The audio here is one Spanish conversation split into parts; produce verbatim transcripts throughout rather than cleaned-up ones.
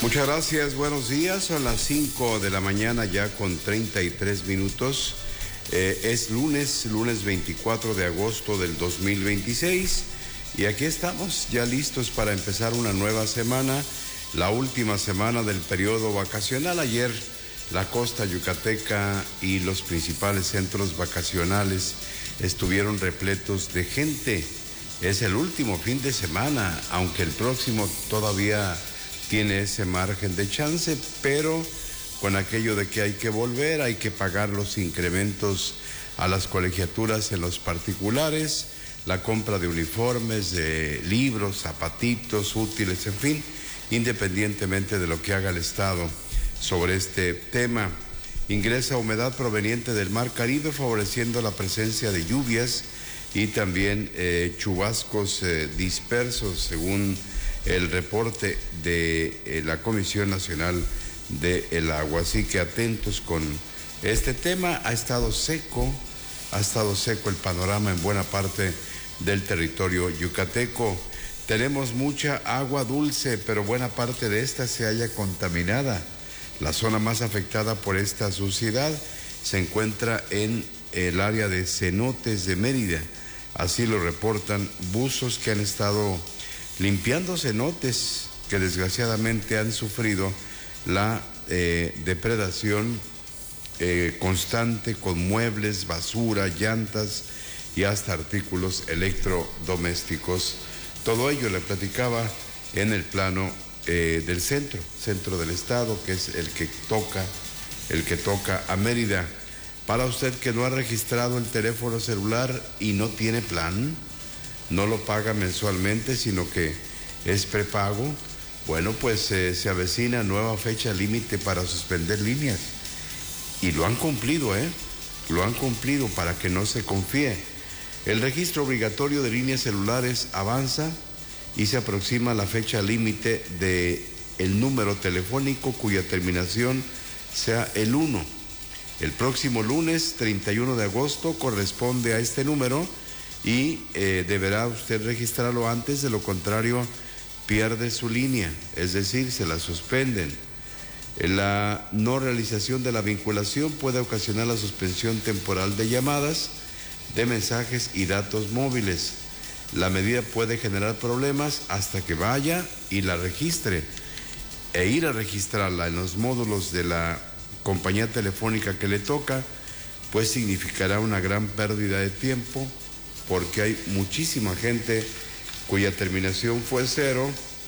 Muchas gracias, buenos días. Son las cinco de la mañana ya con treinta y tres minutos. Eh, es lunes, lunes veinticuatro de agosto del dos mil veintiséis. Y aquí estamos ya listos para empezar una nueva semana, la última semana del periodo vacacional. Ayer la costa yucateca y los principales centros vacacionales estuvieron repletos de gente. Es el último fin de semana, aunque el próximo todavía tiene ese margen de chance, pero con aquello de que hay que volver, hay que pagar los incrementos a las colegiaturas en los particulares, la compra de uniformes, de libros, zapatitos, útiles, en fin, independientemente de lo que haga el Estado sobre este tema. Ingresa humedad proveniente del Mar Caribe, favoreciendo la presencia de lluvias y también eh, chubascos eh, dispersos, según el reporte de eh, la Comisión Nacional del Agua. Así que atentos con este tema. Ha estado seco, ha estado seco el panorama en buena parte del territorio yucateco. Tenemos mucha agua dulce, pero buena parte de esta se halla contaminada. La zona más afectada por esta suciedad se encuentra en el área de cenotes de Mérida. Así lo reportan buzos que han estado limpiando cenotes que desgraciadamente han sufrido la eh, depredación eh, constante con muebles, basura, llantas y hasta artículos electrodomésticos. Todo ello le platicaba en el plano eh, del centro, centro del estado, que es el que toca, el que toca a Mérida. Para usted que no ha registrado el teléfono celular y no tiene plan, no lo paga mensualmente, sino que es prepago, bueno, pues eh, se avecina nueva fecha límite para suspender líneas. Y lo han cumplido, ¿eh? Lo han cumplido para que no se confíe. El registro obligatorio de líneas celulares avanza y se aproxima la fecha límite de el número telefónico cuya terminación sea el uno. El próximo lunes, treinta y uno de agosto, corresponde a este número y eh, deberá usted registrarlo antes, de lo contrario pierde su línea, es decir, se la suspenden. La no realización de la vinculación puede ocasionar la suspensión temporal de llamadas, de mensajes y datos móviles. La medida puede generar problemas hasta que vaya y la registre, e ir a registrarla en los módulos de la compañía telefónica que le toca, pues significará una gran pérdida de tiempo, porque hay muchísima gente cuya terminación fue cero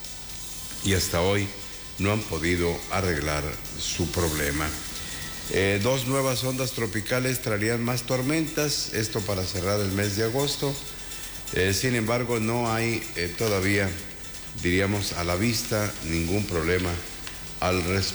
y hasta hoy no han podido arreglar su problema. Eh, dos nuevas ondas tropicales traerían más tormentas, esto para cerrar el mes de agosto. Eh, sin embargo, no hay eh, todavía, diríamos, a la vista ningún problema al respecto.